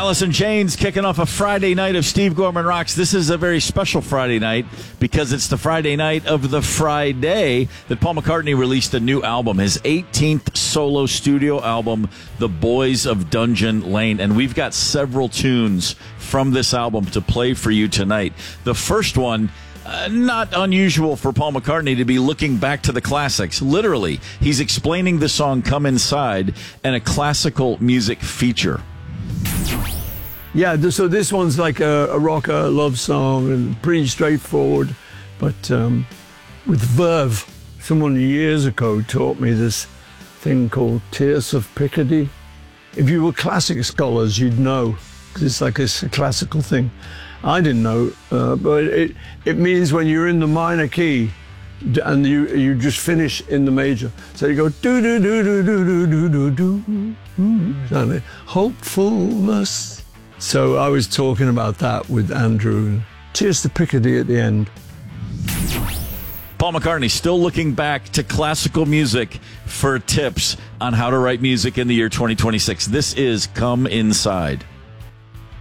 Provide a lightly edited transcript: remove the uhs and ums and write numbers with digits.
Alice in Chains kicking off a Friday night of Steve Gorman Rocks. This is a very special Friday night because it's the Friday night of the Friday that Paul McCartney released a new album, his 18th solo studio album, The Boys of Dungeon Lane. And we've got several tunes from this album to play for you tonight. The first one, not unusual for Paul McCartney to be looking back to the classics. Literally, he's explaining the song Come Inside and a classical music feature. Yeah, so this one's like a rocker love song and pretty straightforward, but with verve. Someone years ago taught me this thing called Tierce of Picardy. If you were classic scholars, you'd know, because it's like a classical thing. I didn't know, but it means when you're in the minor key and you just finish in the major. So you go do do do do do do do do do. Hopefulness. So I was talking about that with Andrew. Cheers to Picardy at the end. Paul McCartney still looking back to classical music for tips on how to write music in the year 2026. This is Come Inside.